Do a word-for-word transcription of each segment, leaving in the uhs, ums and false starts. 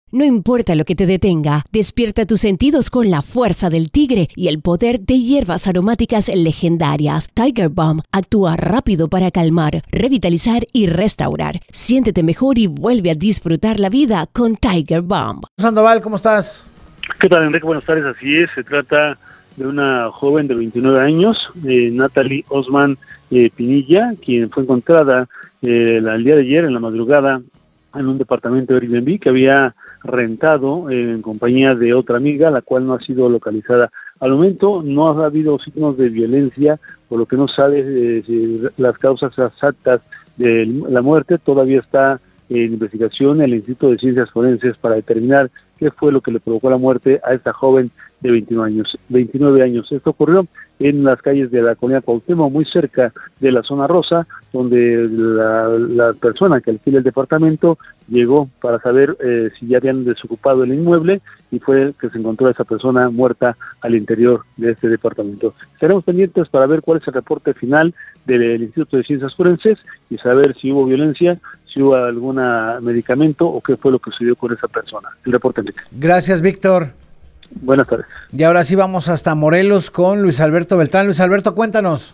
No importa lo que te detenga, despierta tus sentidos con la fuerza del tigre y el poder de hierbas aromáticas legendarias. Tiger Balm actúa rápido para calmar, revitalizar y restaurar. Siéntete mejor y vuelve a disfrutar la vida con Tiger Balm. Sandoval, ¿cómo estás? ¿Qué tal, Enrique? Buenas tardes, así es. Se trata de una joven de veintinueve años, eh, Natalie Osman eh, Pinilla, quien fue encontrada eh, el día de ayer en la madrugada en un departamento de Airbnb que había rentado eh, en compañía de otra amiga, la cual no ha sido localizada. Al momento no ha habido signos de violencia, por lo que no sabe eh, si las causas exactas de la muerte. Todavía está en investigación el Instituto de Ciencias Forenses para determinar qué fue lo que le provocó la muerte a esta joven de veintinueve años. veintinueve años. Esto ocurrió en las calles de la colonia Cuauhtémoc, muy cerca de la zona rosa, donde la, la persona que alquila el departamento llegó para saber eh, si ya habían desocupado el inmueble, y fue que se encontró a esa persona muerta al interior de este departamento. Estaremos pendientes para ver cuál es el reporte final del Instituto de Ciencias Forenses y saber si hubo violencia, si hubo algún medicamento o qué fue lo que sucedió con esa persona. El reporte, Enrique. Gracias, Víctor. Buenas tardes. Y ahora sí vamos hasta Morelos con Luis Alberto Beltrán. Luis Alberto, cuéntanos.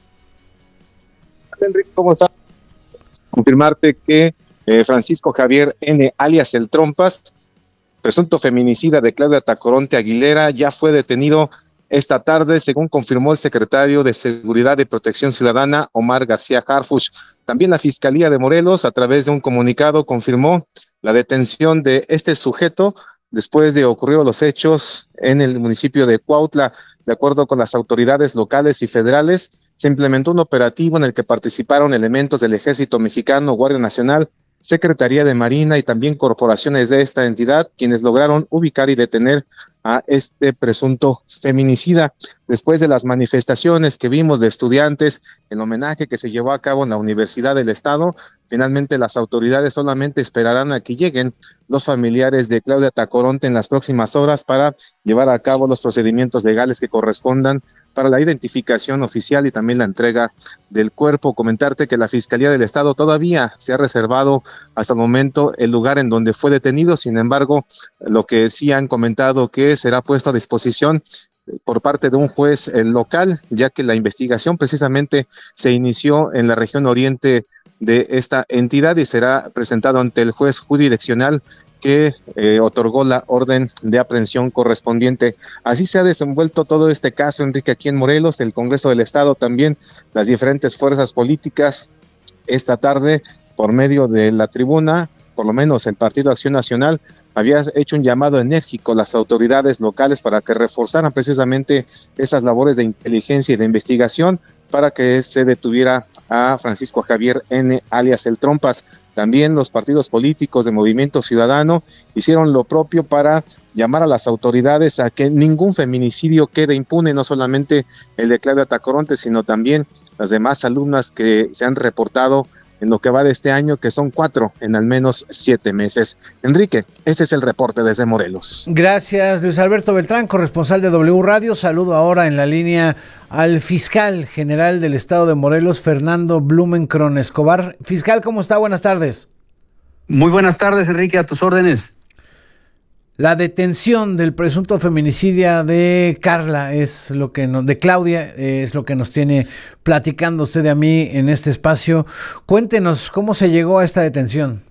Enrique, ¿cómo estás? Confirmarte que eh, Francisco Javier N., alias El Trompas, presunto feminicida de Claudia Tacoronte Aguilera, ya fue detenido esta tarde, según confirmó el secretario de Seguridad y Protección Ciudadana, Omar García Harfuch. También la Fiscalía de Morelos, a través de un comunicado, confirmó la detención de este sujeto después de ocurrir los hechos en el municipio de Cuautla. De acuerdo con las autoridades locales y federales, se implementó un operativo en el que participaron elementos del Ejército Mexicano, Guardia Nacional, Secretaría de Marina y también corporaciones de esta entidad, quienes lograron ubicar y detener a este presunto feminicida. Después de las manifestaciones que vimos de estudiantes, el homenaje que se llevó a cabo en la Universidad del Estado, finalmente las autoridades solamente esperarán a que lleguen los familiares de Claudia Tacoronte en las próximas horas para llevar a cabo los procedimientos legales que correspondan para la identificación oficial y también la entrega del cuerpo. Comentarte que la Fiscalía del Estado todavía se ha reservado hasta el momento el lugar en donde fue detenido. Sin embargo, lo que sí han comentado que será puesto a disposición por parte de un juez local, ya que la investigación precisamente se inició en la región oriente de esta entidad y será presentado ante el juez jurisdiccional que eh, otorgó la orden de aprehensión correspondiente. Así se ha desenvuelto todo este caso, Enrique, aquí en Morelos. El Congreso del Estado también, las diferentes fuerzas políticas, esta tarde, por medio de la tribuna, por lo menos el Partido Acción Nacional, había hecho un llamado enérgico a las autoridades locales para que reforzaran precisamente esas labores de inteligencia y de investigación para que se detuviera a Francisco Javier N., alias El Trompas. También los partidos políticos de Movimiento Ciudadano hicieron lo propio para llamar a las autoridades a que ningún feminicidio quede impune, no solamente el de Claudia Tacoronte, sino también las demás alumnas que se han reportado en lo que va de este año, que son cuatro en al menos siete meses. Enrique, ese es el reporte desde Morelos. Gracias, Luis Alberto Beltrán, corresponsal de W Radio. Saludo ahora en la línea al fiscal general del estado de Morelos, Fernando Blumenkron Escobar. Fiscal, ¿cómo está? Buenas tardes. Muy buenas tardes, Enrique, a tus órdenes. La detención del presunto feminicidio de Carla es lo que nos, de Claudia, es lo que nos tiene platicando usted a mí en este espacio. Cuéntenos cómo se llegó a esta detención.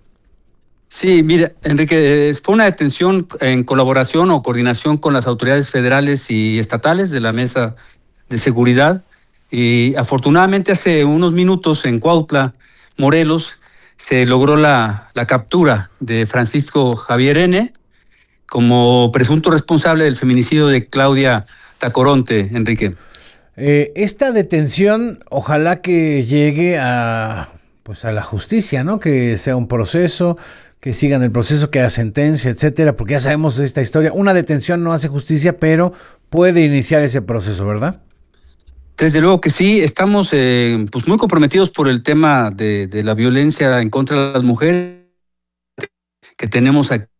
Sí, mira, Enrique, fue una detención en colaboración o coordinación con las autoridades federales y estatales de la Mesa de Seguridad. Y afortunadamente hace unos minutos en Cuautla, Morelos, se logró la, la captura de Francisco Javier N. como presunto responsable del feminicidio de Claudia Tacoronte, Enrique. Eh, esta detención, ojalá que llegue a, pues a la justicia, ¿no? Que sea un proceso, que sigan el proceso, que haya sentencia, etcétera, porque ya sabemos esta historia. Una detención no hace justicia, pero puede iniciar ese proceso, ¿verdad? Desde luego que sí, estamos eh, pues muy comprometidos por el tema de, de la violencia en contra de las mujeres que tenemos aquí.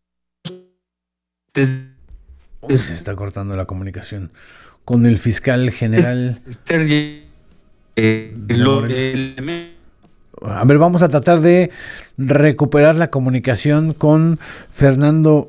Desde, Uy, se está cortando la comunicación con el fiscal general. Desde, eh, lo, eh, a ver, vamos a tratar de recuperar la comunicación con Fernando